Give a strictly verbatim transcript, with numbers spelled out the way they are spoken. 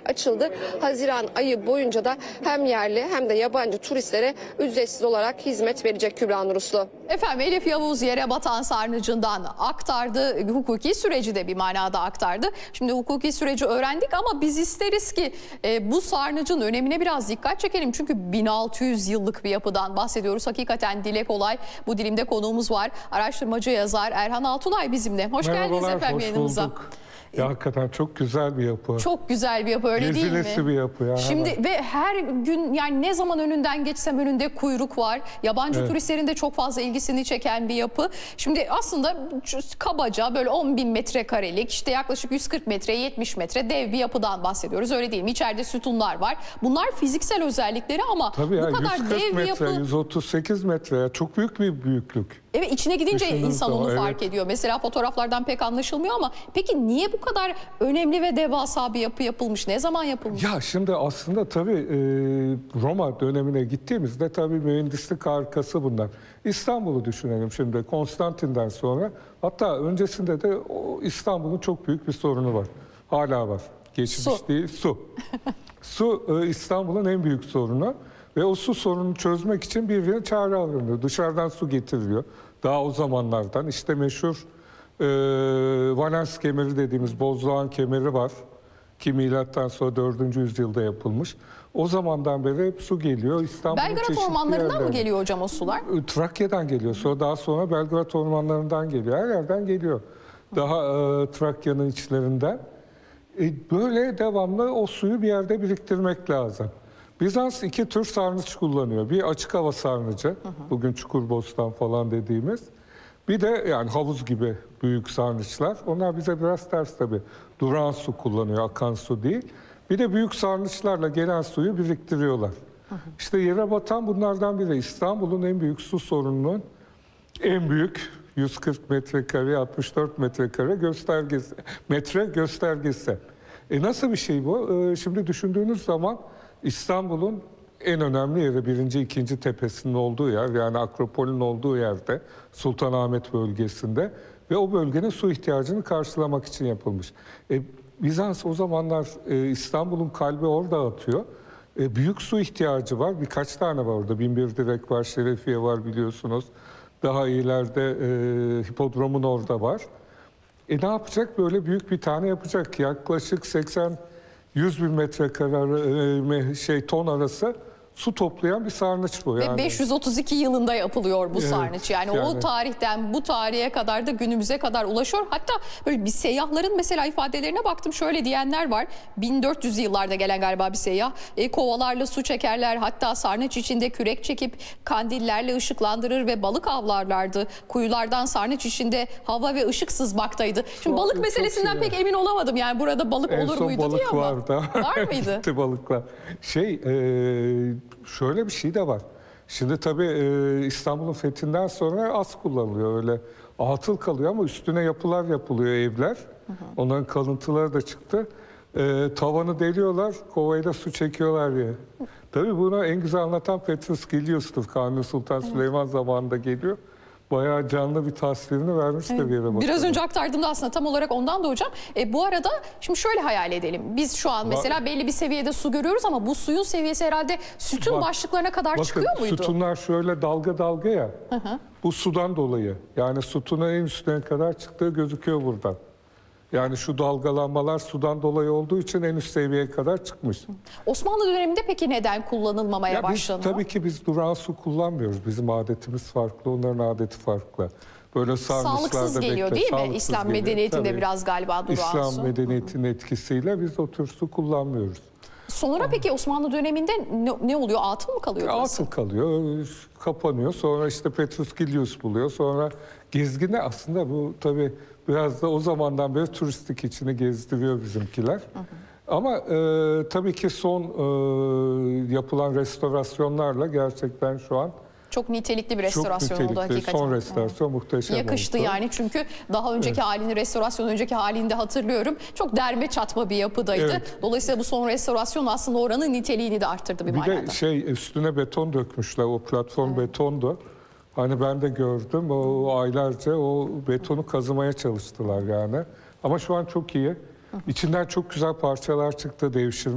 açıldı. Haziran ayı boyunca da hem yerli hem de yabancı turistlere ücretsiz olarak hizmet verecek Kübra Nuruslu. Efendim Elif Yavuz yere batan sarnıcından aktardı. Hukuki süreci de bir manada aktardı. Şimdi hukuki süreci öğrendik ama biz isteriz ki e, bu sarnıcın önemine biraz dikkat çekelim. Çünkü bin altı yüz yıllık bir yapıdan bahsediyoruz. Hakikaten dile kolay. Bu dilimde konuğumuz var. Araştırmacı yazar Erhan Altunay bizimle. Hoş Merhabalar, geldiniz efendim hoş yayınımıza. bulduk. Ya hakikaten çok güzel bir yapı. Çok güzel bir yapı, öyle değil mi? Gezilesi bir yapı ya. Şimdi hemen. ve her gün, yani ne zaman önünden geçsem önünde kuyruk var. Yabancı Evet. turistlerin de çok fazla ilgisini çeken bir yapı. Şimdi aslında kabaca böyle on bin metrekarelik, işte yaklaşık yüz kırk metre, yetmiş metre dev bir yapıdan bahsediyoruz. Öyle değil mi? İçeride sütunlar var. Bunlar fiziksel özellikleri ama Tabii ya, bu kadar yüz kırk dev bir metre, yapı. yüz otuz sekiz metre ya, çok büyük bir büyüklük. Evet, içine gidince Düşündüğünüz insan zaman, onu evet. fark ediyor. Mesela fotoğraflardan pek anlaşılmıyor ama peki niye bu kadar önemli ve devasa bir yapı yapılmış? Ne zaman yapılmış? Ya şimdi aslında tabii e, Roma dönemine gittiğimizde tabii mühendislik harikası bunlar. İstanbul'u düşünelim şimdi, Konstantin'den sonra. Hatta öncesinde de o İstanbul'un çok büyük bir sorunu var. Hala var. Geçmiş Su. değil, su. Su e, İstanbul'un en büyük sorunu. Ve o su sorununu çözmek için birbirine çare alınıyor. Dışarıdan su getiriliyor. Daha o zamanlardan işte meşhur e, Valens kemeri dediğimiz Bozdoğan kemeri var. Ki milattan sonra dördüncü yüzyılda yapılmış. O zamandan beri hep su geliyor. İstanbul'un Belgrad çeşitli ormanlarından mı yerlerine. geliyor hocam o sular? Trakya'dan geliyor. Sonra daha sonra Belgrad ormanlarından geliyor. Her yerden geliyor. Daha e, Trakya'nın içlerinden. E, böyle devamlı o suyu bir yerde biriktirmek lazım. Bizans iki tür sarnıç kullanıyor. Bir açık hava sarnıcı, hı hı. bugün Çukurbostan falan dediğimiz. Bir de yani havuz gibi büyük sarnıçlar. Onlar bize biraz ters tabii. Duran su kullanıyor, akan su değil. Bir de büyük sarnıçlarla gelen suyu biriktiriyorlar. Hı hı. İşte yere batan bunlardan biri. İstanbul'un en büyük su sorununun en büyük yüz kırk metrekare, altmış dört metrekare göstergesi, metre göstergesi. E nasıl bir şey bu? E şimdi düşündüğünüz zaman İstanbul'un en önemli yeri, birinci, ikinci tepesinin olduğu yer, yani Akropol'ün olduğu yerde, Sultanahmet bölgesinde ve o bölgenin su ihtiyacını karşılamak için yapılmış. E, Bizans o zamanlar e, İstanbul'un kalbi orada atıyor. E, büyük su ihtiyacı var, birkaç tane var orada. Binbir Direk var, Şerefiye var biliyorsunuz. Daha ileride e, Hipodrom'un orada var. E ne yapacak? Böyle büyük bir tane yapacak. Yaklaşık seksen yüz bin metrekare şey ton arası su toplayan bir sarnıç bu. Yani. Ve beş yüz otuz iki yılında yapılıyor bu evet, sarnıç. Yani, yani o tarihten bu tarihe kadar da günümüze kadar ulaşıyor. Hatta böyle bir seyyahların mesela ifadelerine baktım, şöyle diyenler var. bin dört yüzlü yıllarda gelen galiba bir seyyah. E, kovalarla su çekerler, hatta sarnıç içinde kürek çekip kandillerle ışıklandırır ve balık avlarlardı. Kuyulardan sarnıç içinde hava ve ışık sızmaktaydı. Şimdi balık çok meselesinden şey pek ya. emin olamadım. Yani burada balık en olur son muydu balık diye ama. vardı. Var mıydı? Gitti balıklar. Şey, e, şöyle bir şey de var. Şimdi tabii e, İstanbul'un fethinden sonra az kullanılıyor. Öyle atıl kalıyor ama üstüne yapılar yapılıyor, evler. Hı hı. Onların kalıntıları da çıktı. E, tavanı deliyorlar, kovayla su çekiyorlar diye. Tabii bunu en güzel anlatan Petrus Gilius'tur. Kanuni Sultan evet. Süleyman zamanında geliyor. Bayağı canlı bir tasvirini vermiş de bir yere bakalım. Biraz önce aktardığımda aslında tam olarak ondan da hocam. E, bu arada şimdi şöyle hayal edelim. Biz şu an mesela belli bir seviyede su görüyoruz ama bu suyun seviyesi herhalde sütun Bak, başlıklarına kadar bakın, çıkıyor muydu? Sütunlar şöyle dalga dalga ya. Hı hı. Bu sudan dolayı. Yani sütunun en üstüne kadar çıktığı gözüküyor buradan. Yani şu dalgalanmalar sudan dolayı olduğu için en üst seviyeye kadar çıkmış. Osmanlı döneminde peki neden kullanılmamaya ya biz, başlanıyor? tabii ki biz duran su kullanmıyoruz. Bizim adetimiz farklı, onların adeti farklı. Böyle sağlıksız geliyor bekle, değil mi? sağlıksız İslam geliyor. medeniyetinde Tabii. biraz galiba duran İslam su. medeniyetinin etkisiyle biz o tür su kullanmıyoruz. Sonra peki Osmanlı döneminde ne, ne oluyor? Atıl mı kalıyor? Atıl kalıyor, kapanıyor. Sonra işte Petrus Gilius buluyor. Sonra gezgine aslında bu tabii biraz da o zamandan beri turistik içini gezdiriyor bizimkiler. Hı hı. Ama e, tabii ki son e, yapılan restorasyonlarla gerçekten şu an çok nitelikli bir restorasyon çok oldu hakikaten. Son restorasyon muhteşem yakıştı oldu. yani, çünkü daha önceki evet. halini, restorasyon önceki halinde hatırlıyorum. Çok derme çatma bir yapıdaydı. Evet. Dolayısıyla bu son restorasyon aslında oranın niteliğini de arttırdı bir, bir manada. Bir de şey, üstüne beton dökmüşler. O platform evet. betondu. Hani ben de gördüm. O aylarca o betonu kazımaya çalıştılar yani. Ama şu an çok iyi. İçinden çok güzel parçalar çıktı, devşirme